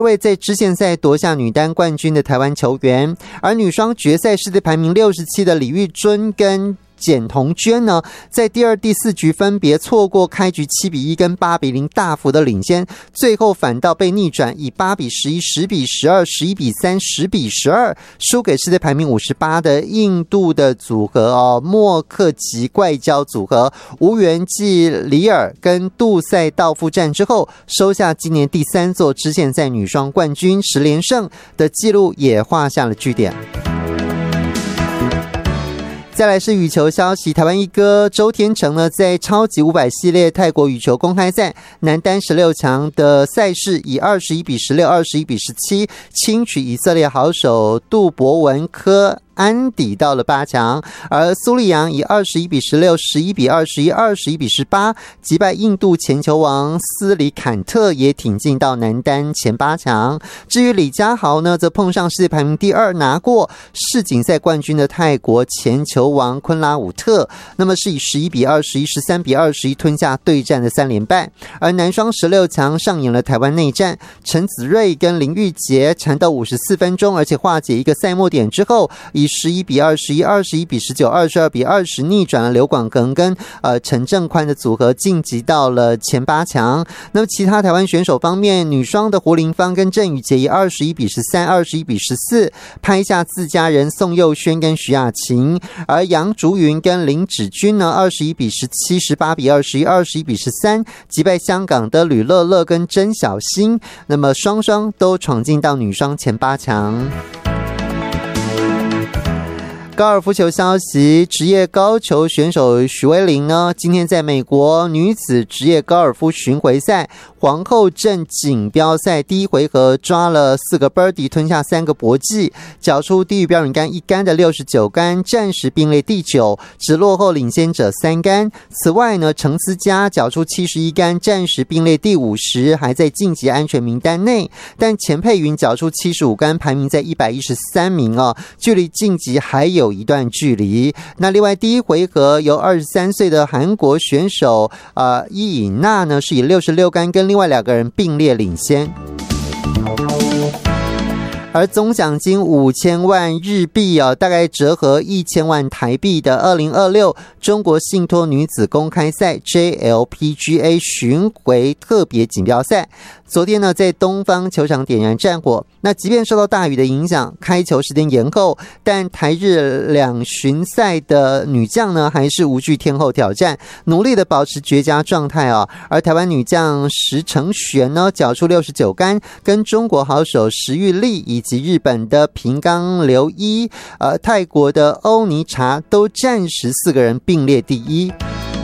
位在支线赛夺下女单冠军的台湾球员，而女双决赛世界排名67的李玉臻跟简彤娟呢，在第2、第4局分别错过开局7-1跟8-0大幅的领先，最后反倒被逆转，以8-11、10-12、11-3、10-12输给世界排名58的印度的组合莫克吉怪交组合，无缘继里尔跟杜塞道夫战之后，收下今年第3座支线赛女双冠军10连胜的纪录，也画下了句点。再来是羽球消息，台湾一哥周天成呢，在超级500系列泰国羽球公开赛男单16强的赛事，以21-16、21-17轻取以色列好手杜博文科安抵到了8强，而苏利扬以21-16、11-21、21-18击败印度前球王斯里坎特，也挺进到男单前8强。至于李佳豪呢，则碰上世界排名第2拿过世锦赛冠军的泰国前球王昆拉武特，那么是以11-21、13-21吞下对战的3连败。而男双16强上演了台湾内战，陈子睿跟林玉洁缠斗54分钟，而且化解一个赛末点之后，以11-21、21-19、22-20逆转了刘广庚跟陈正宽的组合，晋级到了前8强。那么其他台湾选手方面，女双的胡林芳跟郑宇杰以21-13、21-14拍下自家人宋佑轩跟徐雅琴，而杨竹云跟林芷君呢21-17、18-21、21-13击败香港的吕乐乐跟甄小欣，那么双双都闯进到女双前8强。高尔夫球消息，职业高球选手许薇玲呢，今天在美国女子职业高尔夫巡回赛皇后镇锦标赛第1回合抓了4个 birdie， 吞下3个博技，缴出低于标准杆1杆的69杆，暂时并列第9，只落后领先者3杆。此外呢，程思佳缴出71杆，暂时并列第50，还在晋级安全名单内，但钱佩云缴出75杆，排名在113名距离晋级还有一段距离。那另外第1回合由23岁的韩国选手伊尹娜呢，是以66杆跟另外2个人并列领先。而总奖金5000万日币大概折合1000万台币的2026中国信托女子公开赛 JLPGA 巡回特别锦标赛，昨天呢在东方球场点燃战火。那即便受到大雨的影响，开球时间延后，但台日两巡赛的女将呢还是无惧天候挑战，努力的保持绝佳状态而台湾女将石成璇呢缴出69杆，跟中国好手石玉丽以及日本的平冈刘一泰国的欧尼查都暂时4个人并列第1。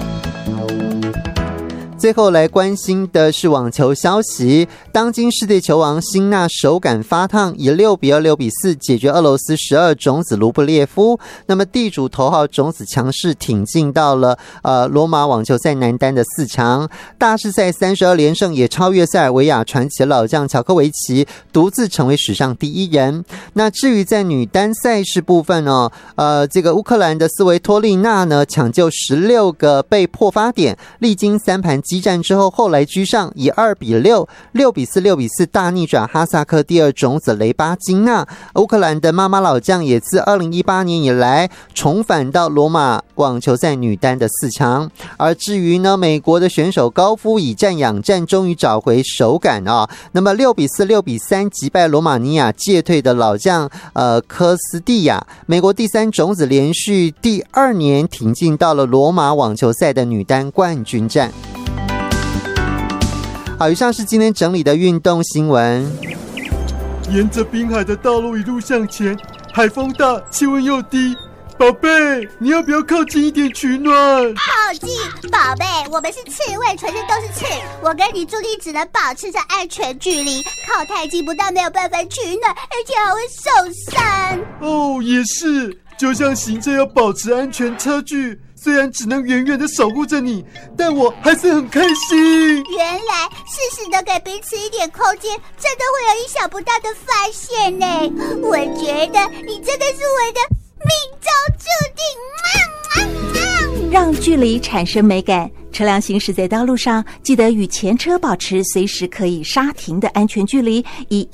最后来关心的是网球消息，当今世界球王辛纳手感发烫，以6-2、6-4解决俄罗斯12种子卢布列夫。那么地主头号种子强势挺进到了罗马网球赛男单的4强，大师赛32连胜，也超越塞尔维亚传奇老将乔科维奇，独自成为史上第1人。那至于在女单赛事部分这个乌克兰的斯维托利娜呢，抢救16个被破发点，历经3盘激战之后，后来居上，以2-6、6-4、6-4大逆转哈萨克第2种子雷巴金娜。乌克兰的妈妈老将也自2018年以来重返到罗马网球赛女单的4强。而至于呢，美国的选手高夫以战养战，终于找回手感那么6-4、6-3击败罗马尼亚戒退的老将科斯蒂亚。美国第3种子连续第2年挺进到了罗马网球赛的女单冠军战。好，以上是今天整理的运动新闻。 沿着滨海的道路一路向前，海风大，气温又低。宝贝，你要不要靠近一点取暖？ 靠近，宝贝，我们是刺猬，全身都是刺，我跟你注定只能保持着安全距离，靠太近不但没有办法取暖，而且还会受伤。 也是，就像行车要保持安全车距，虽然只能远远的守护着你，但我还是很开心。 原来适时的给彼此一点空间，真的会有意想不到的发现呢。我觉得你真的是我的命中注定。 让距离产生美感，车辆行驶在道路上，记得与前车保持随时可以刹停的安全距离，以